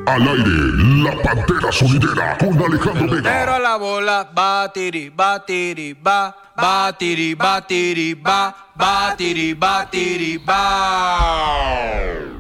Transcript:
Al aire, la Pantera Sonidera con Alejandro Vega. Pero a la bola, batiri, batiri, ba, batiri, batiri, ba, batiri, batiri, ba.